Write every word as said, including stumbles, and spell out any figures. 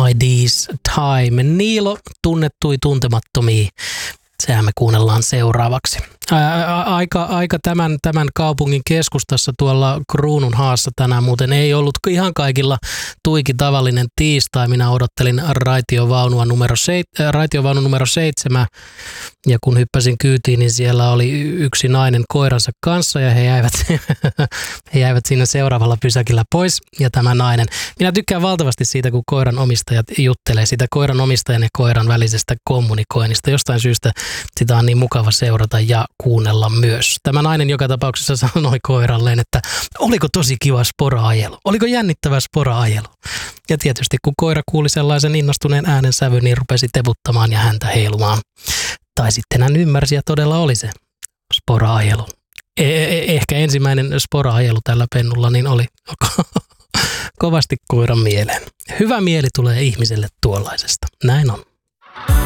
My D's Time. Niilo tunnettui tuntemattomia. Sehän me kuunnellaan seuraavaksi. Ää, aika aika tämän, tämän kaupungin keskustassa tuolla Kruununhaassa tänään muuten ei ollut ihan kaikilla tuiki tavallinen tiistai. Minä odottelin raitiovaunua numero, seit, äh, raitiovaunu numero seitsemän ja kun hyppäsin kyytiin, niin siellä oli yksi nainen koiransa kanssa ja he jäivät, he jäivät siinä seuraavalla pysäkillä pois ja tämä nainen. Minä tykkään valtavasti siitä, kun koiran omistajat juttelee siitä koiran omistajan ja koiran välisestä kommunikoinnista. Jostain syystä sitä on niin mukava seurata ja kuunnella myös. Tämä nainen joka tapauksessa sanoi koiralleen, että oliko tosi kiva spora-ajelu, oliko jännittävä spora-ajelu. Ja tietysti kun koira kuuli sellaisen innostuneen äänen sävyn, niin rupesi teputtamaan ja häntä heilumaan. Tai sitten hän ymmärsi ja todella oli se spora-ajelu. Eh- ehkä ensimmäinen spora-ajelu tällä pennulla niin oli kovasti koiran mieleen. Hyvä mieli tulee ihmiselle tuollaisesta. Näin on.